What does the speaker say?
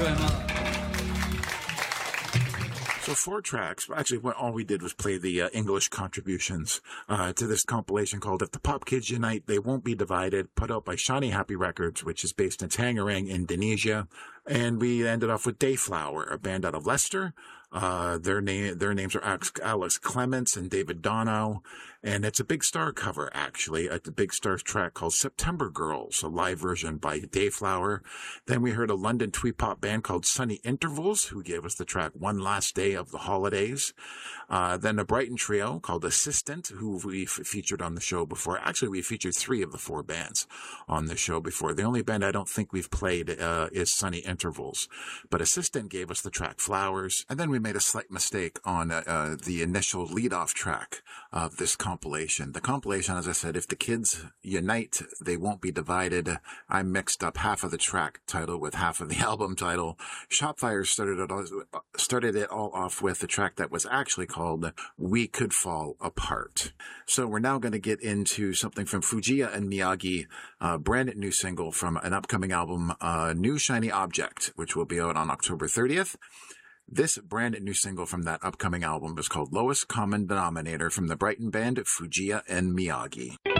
very much. So 4 tracks. Actually, all we did was play the English contributions to this compilation called If the Pop Kids Unite, They Won't Be Divided, put out by Shawnee Happy Records, which is based in Tangerang, Indonesia. And we ended off with Dayflower, a band out of Leicester. Their names are Alex Clements and David Dono. And it's a Big Star cover, actually. The Big Star's track called September Girls, a live version by Dayflower. Then we heard a London twee pop band called Sunny Intervals, who gave us the track One Last Day of the Holidays. Then a Brighton trio called Assistant, who we featured on the show before. Actually, we featured 3 of the 4 bands on the show before. The only band I don't think we've played is Sunny Intervals. But Assistant gave us the track Flowers. And then we made a slight mistake on the initial lead-off track of this compilation. The compilation, as I said, If the Kids Unite, They Won't Be Divided. I mixed up half of the track title with half of the album title. Shopfire started it all off with a track that was actually called We Could Fall Apart. So we're now going to get into something from Fujiya and Miyagi, brand new single from an upcoming album, New Shiny Object, which will be out on October 30th. This brand new single from that upcoming album is called Lowest Common Denominator from the Brighton band Fujiya and Miyagi.